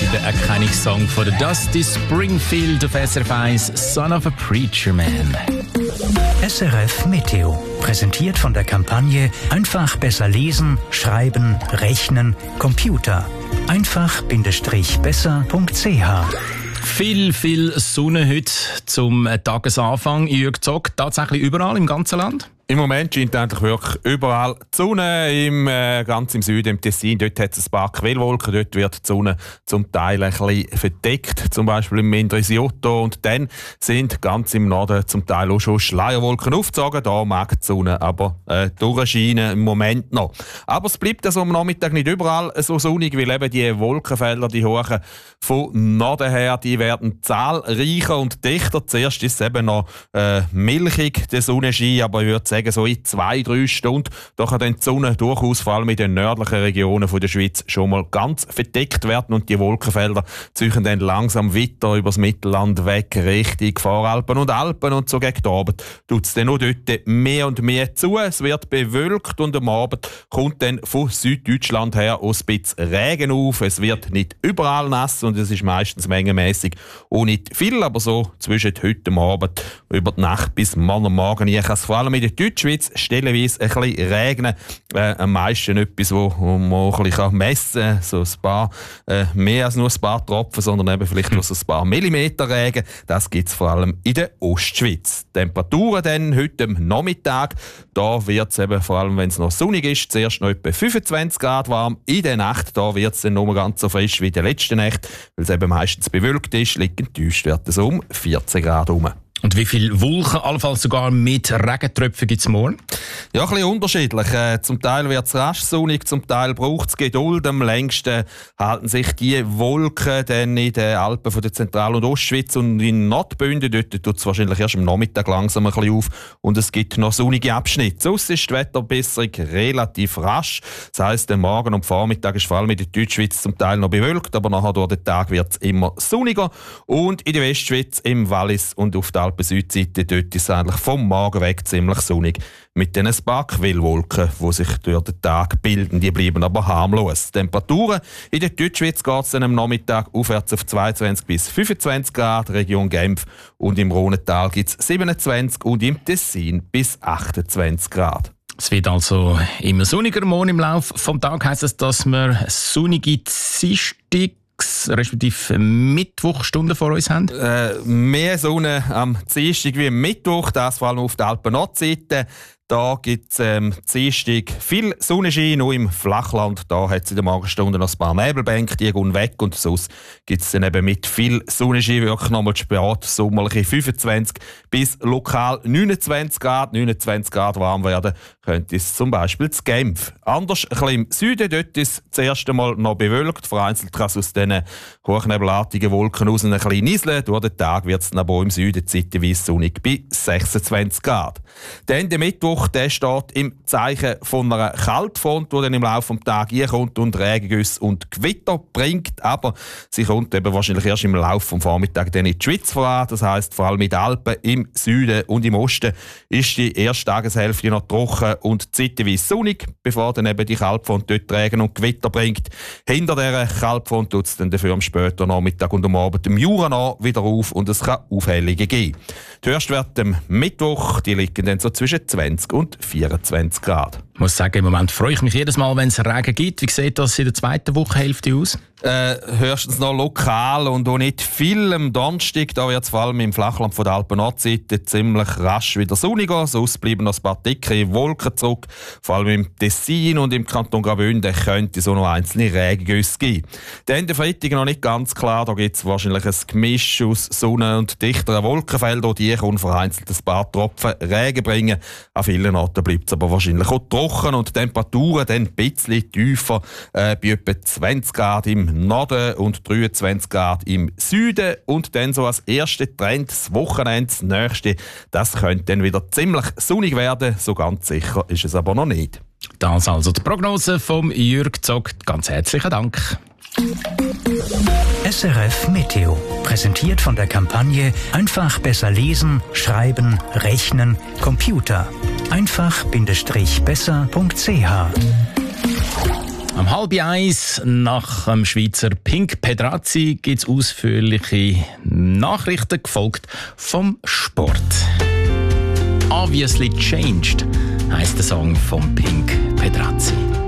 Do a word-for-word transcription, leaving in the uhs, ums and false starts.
der Erkennungssong von der Dusty Springfield auf S R F eins, Son of a Preacher Man. S R F Meteo, präsentiert von der Kampagne Einfach besser lesen, schreiben, rechnen, Computer. einfach-besser punkt c h. Viel, viel Sonne heute zum Tagesanfang. Jürg Zock, tatsächlich überall im ganzen Land? Im Moment scheint eigentlich wirklich überall die Sonne, im, äh, ganz im Süden, im Tessin. Dort hat es ein paar Quellwolken, dort wird die Sonne zum Teil ein bisschen verdeckt, zum Beispiel im Mendrisiotto. Und dann sind ganz im Norden zum Teil auch schon Schleierwolken aufgezogen. Da mag die Sonne aber äh, durchscheinen im Moment noch. Aber es bleibt also am Nachmittag nicht überall so sonnig, weil eben die Wolkenfelder, die hohen von Norden her, die werden zahlreicher und dichter. Zuerst ist es eben noch äh, milchig, der Sonnenschein, aber ich würde sagen, so in zwei, drei Stunden, da kann dann die Sonne durchaus vor allem in den nördlichen Regionen von der Schweiz schon mal ganz verdeckt werden und die Wolkenfelder ziehen dann langsam weiter über das Mittelland weg, Richtung Voralpen und Alpen, und so gegen den Abend tut es dann auch dort mehr und mehr zu. Es wird bewölkt und am Abend kommt dann von Süddeutschland her auch ein bisschen Regen auf. Es wird nicht überall nass und es ist meistens mengenmäßig auch nicht viel, aber so zwischen heute und Abend über die Nacht bis morgen am Morgen. Ich kann es vor allem in der Deutschschweiz stellenweise ein bisschen regnen. Äh, am meisten etwas, wo man ein bisschen messen kann. So ein paar, äh, mehr als nur ein paar Tropfen, sondern eben vielleicht nur so ein paar Millimeter Regen. Das gibt es vor allem in der Ostschweiz. Temperaturen dann heute am Nachmittag. Da wird es eben, vor allem wenn es noch sonnig ist, zuerst noch etwa fünfundzwanzig Grad warm. In der Nacht da wird es dann noch ganz so frisch wie in der letzten Nacht. Weil es eben meistens bewölkt ist, liegt enttäuscht wird es um vierzehn Grad rum. Und wie viele Wolken, allenfalls sogar mit Regentröpfen, gibt es morgen? Ja, ein bisschen unterschiedlich. Äh, zum Teil wird es rasch sonnig, zum Teil braucht es Geduld. Am längsten halten sich die Wolken dann in den Alpen von der Zentral- und Ostschweiz und in Nordbünden. Dort tut es wahrscheinlich erst am Nachmittag langsam ein bisschen auf und es gibt noch sonnige Abschnitte. Sonst ist die Wetterbesserung relativ rasch. Das heisst, am Morgen und Vormittag ist vor allem in der Deutschschweiz zum Teil noch bewölkt, aber nachher durch den Tag wird es immer sonniger. Und in der Westschweiz, im Wallis und auf der Alpen-Südseite, dort ist es eigentlich vom Morgen weg ziemlich sonnig. Mit den paar Quellwolken, die sich durch den Tag bilden, die bleiben aber harmlos. Die Temperaturen in der Deutschschweiz geht es am Nachmittag aufwärts auf zweiundzwanzig bis fünfundzwanzig Grad, Region Genf, und im Rhonental gibt es siebenundzwanzig und im Tessin bis achtundzwanzig Grad. Es wird also immer sonniger morgen im Laufe des Tages. Heisst das, dass wir sonnige Dienstag respektive Mittwochstunden vor uns haben? Äh, mehr Sonne am Dienstag wie am Mittwoch, das vor allem auf der Alpen-Nordseite. Da gibt es ähm, Dienstag viel Sonnenschein, nur im Flachland. Da hat es in der Morgenstunde noch ein paar Nebelbänke, die gehen weg. Und sonst gibt es dann eben mit viel Sonnenschein wirklich nochmal spät sommerliche fünfundzwanzig bis lokal neunundzwanzig Grad. neunundzwanzig Grad warm werden könnte es zum Beispiel zu Genf. Anders ein bisschen im Süden, dort ist es das erste Mal noch bewölkt. Vereinzelt kann es aus diesen hochnebelartigen Wolken raus ein bisschen nieseln. Durch den Tag wird es dann aber im Süden zeitweise sonnig bei sechsundzwanzig Grad. Dann der Mittwoch, der steht im Zeichen von einer Kaltfront, die dann im Laufe des Tages reinkommt und Regengüsse und Gewitter bringt. Aber sie kommt eben wahrscheinlich erst im Laufe des Vormittags dann in die Schweiz voran. Das heisst, vor allem in den Alpen, im Süden und im Osten ist die erste Tageshälfte noch trocken und zeitweise sonnig, bevor dann eben die Kaltfront dort Regen und Gewitter bringt. Hinter dieser Kaltfront tut es dann dafür am späten Nachmittag und am Abend im Jura noch wieder auf und es kann Aufhellungen geben. Die Höchstwerte am Mittwoch, die liegen dann so zwischen zwanzig und vierundzwanzig Grad. Ich muss sagen, im Moment freue ich mich jedes Mal, wenn es Regen gibt. Wie sieht das in der zweiten Wochehälfte aus? Äh, höchstens noch lokal und auch nicht viel. Am Donnerstag, da wird es vor allem im Flachland von der Alpen-Nordseite ziemlich rasch wieder sonniger. Sonst bleiben noch ein paar dicke Wolken zurück. Vor allem im Tessin und im Kanton Graubünden könnte es auch noch einzelne Regengüsse geben. Dann der Freitag noch nicht ganz klar. Da gibt es wahrscheinlich ein Gemisch aus Sonne und dichteren Wolkenfeldern. Die können vereinzelt ein paar Tropfen Regen bringen. An vielen Orten bleibt es aber wahrscheinlich auch trocken und die Temperaturen dann ein bisschen tiefer, äh, bei etwa zwanzig Grad im Norden und dreiundzwanzig Grad im Süden. Und dann so als erster Trend das Wochenende, das nächste, das könnte dann wieder ziemlich sonnig werden. So ganz sicher ist es aber noch nicht. Das also die Prognose von Jürg Zock. Ganz herzlichen Dank. S R F Meteo, präsentiert von der Kampagne Einfach besser lesen, schreiben, rechnen, Computer. einfach-besser punkt c h. Am halb eins nach dem Schweizer Pink Pedrazzi gibt es ausführliche Nachrichten, gefolgt vom Sport. «Obviously Changed» heisst der Song von Pink Pedrazzi.